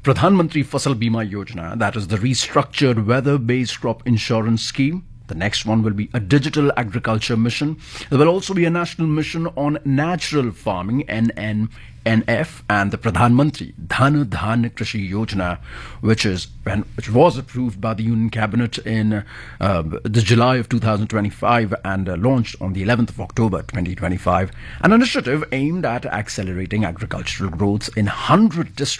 Pradhan Mantri Fasal Bima Yojana, that is the restructured weather-based crop insurance scheme. The next one will be a digital agriculture mission. There will also be a national mission on natural farming, NNNF, and the Pradhan Mantri Dhan Dhan Krishi Yojana, which was approved by the Union Cabinet in the July of 2025 and launched on the 11th of October 2025. An initiative aimed at accelerating agricultural growth in 100 districts